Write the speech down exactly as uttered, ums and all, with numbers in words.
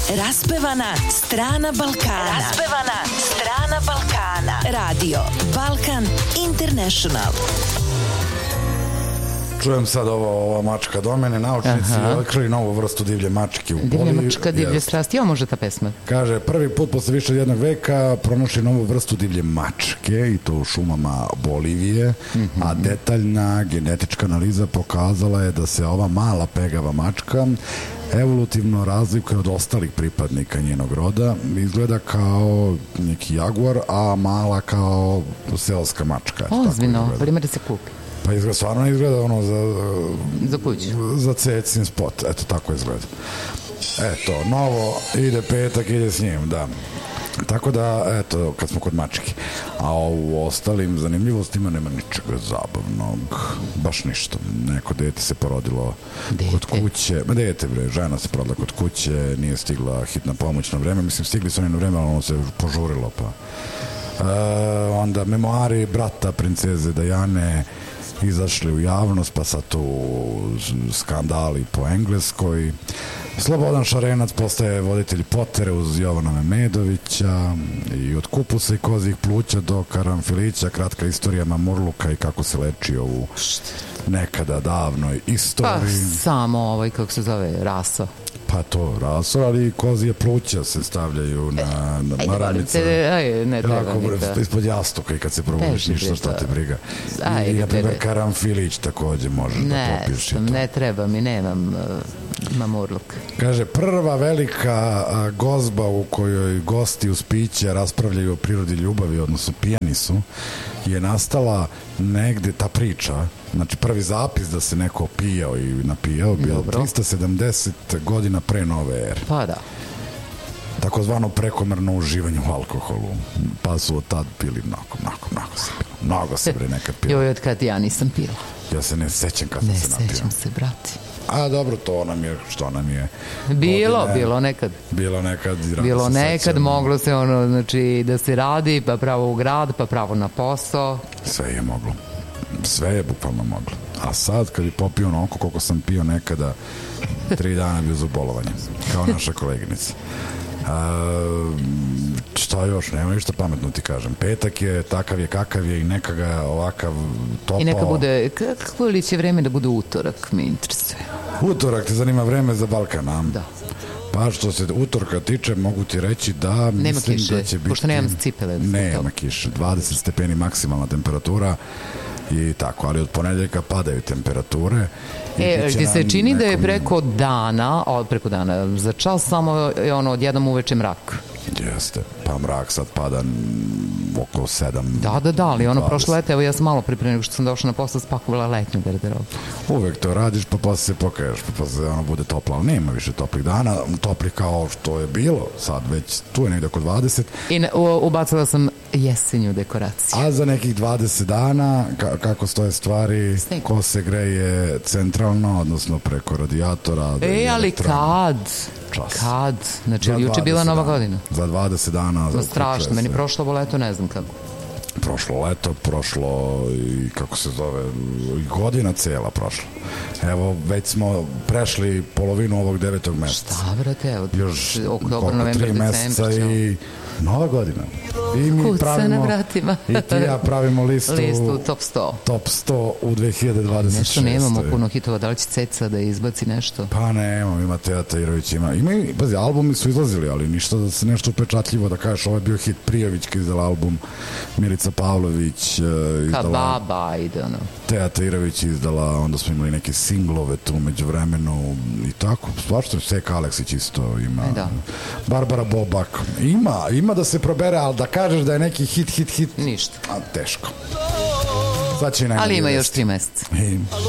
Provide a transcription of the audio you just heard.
Raspevana strana Balkana. Raspevana strana Balkana. Radio Balkan International. Čujem sad ovo, ova mačka do mene, naučnici otkrili novu vrstu divlje mačke u Boliviji. Divlja mačka, divlje strasti, evo može ta pesma. Kaže, prvi put posle više od jednog veka pronašli novu vrstu divlje mačke i to u šumama Bolivije, mm-hmm. a detaljna genetička analiza pokazala je da se ova mala pegava mačka evolutivno razlikuje od ostalih pripadnika njenog roda. Izgleda kao neki jaguar, a mala kao seoska mačka. Ozbiljno, vreme da se kupi. Pa izgleda, stvarno izgleda ono za... Za kuću. Za cecin spot, eto tako izgleda. Eto, novo, ide petak, ide s njim, da. Tako da, eto, kad smo kod mački. A u ostalim zanimljivostima nema ničega zabavnog. Baš ništa. Neko dete se porodilo dete. Kod kuće. Ma dete, bre, žena se porodila kod kuće, nije stigla hitna pomoć na vreme. Mislim, stigli su oni na vreme, ali ono se požurilo, pa... E, onda memoari brata princeze Dajane izašli u javnost, pa sad tu skandali po Engleskoj. Slobodan Šarenac postaje voditelj Potere uz Jovana Memedovića i od kupusa i kozih pluća do karanfilića, kratka istorija mamurluka i kako se leči ovu nekada davnoj istoriji. Pa samo ovaj, kako se zove, raso. Pa to, raso, ali i kozije pluća se stavljaju na, na maramice. Ajde, ne treba jako, mi to. Ispod jastuka i kad se probudiš ništa šta te briga. Ajde, I, na primjer, karanfilić takođe možeš ne, da popiš. Ne, ne treba mi, nemam uh, mamurluk. Kaže, prva velika a, gozba u kojoj gosti uz piće raspravljaju o prirodi ljubavi, odnosno pijani su, je nastala negde ta priča. Znači, prvi zapis da se neko pijao i napijao bio trista sedamdeset godina pre nove ere. Pa da. Takozvano prekomerno uživanje u alkoholu. Pa su od tad pili mnogo, mnogo, mnogo se pilo. Mnogo se bre nekad pilo. Joj, od kad ja nisam pila. Ja se ne sećam kad sam ne se napio. Ne sećam se, brati. A dobro, to nam je, što nam je... Bilo, godine, bilo nekad. Bilo nekad. Bilo nekad, sećam. Moglo se ono, znači, da se radi, pa pravo u grad, pa pravo na posao. Sve je moglo. Sve je bukvalno moglo. A sad, kad bi popio onoliko koliko sam pio nekada, tri dana bi uz bolovanje. Kao naša koleginica. A, šta još, nema ništa pametno ti kažem. Petak je, takav je kakav je i neka ga ovakav topao. I neka bude, kako li će vreme da bude utorak, me interesuje. Utorak, te zanima vreme za Balkan, a? Da. Pa što se utorka tiče, mogu ti reći da nema mislim kiše, da će biti... pošto nemam cipele. Nema kiše, dvadeset stepeni maksimalna temperatura i tako, ali od ponedeljka padaju temperature. E, ti se čini nekom... da je preko dana, od preko dana, za čas samo je ono odjednom uveče mrak. Jeste, pa mrak sad pada oko sedam. Da, da, da, ali ono prošlo lete, evo ja sam malo pripremio nego što sam došla na posao, spakovala letnju garderobu. Uvek to radiš, pa posle se pokaješ, pa posle ono bude toplo, ali nema više toplih dana, toplih kao što je bilo sad, već tu je negde oko dvadeset. I ne, u, ubacila sam jesenju dekoraciju. A za nekih dvadeset dana, ka, kako stoje stvari, Sneg. Ko se greje centralno, odnosno preko radijatora. E, ali kad? Čas. Kad? Znači, juče bila Nova godina. Za dvadeset dana. No, strašno, meni prošlo ovo leto, ne znam kako. Prošlo leto, prošlo i kako se zove, i godina cela prošla. Evo, već smo prešli polovinu ovog devetog meseca. Šta, brate, evo, još oktober, novembar, decembar i Nova godina. I mi Kuca pravimo, na vratima. i ti ja pravimo listu, listu top sto. Top sto u dve hiljade dvadeset šeste. Nešto nemamo puno hitova, da li će Ceca da izbaci nešto? Pa nemamo, ima Teata Irović, ima. Ima i, pazi, albumi su izlazili, ali ništa da se nešto upečatljivo da kažeš, ovo je bio hit Prijovićka izdala album, Milica Pavlović izdala. Ka baba, ide ono. Teata Irović izdala, onda smo imali neke singlove tu među vremenu i tako, stvarno Seka Aleksić isto ima. E, da. Barbara Bobak. Ima, ima da se probere, ali da kažeš da je neki hit, hit, hit. Ništa. A, teško. Ali ima još tri meseca.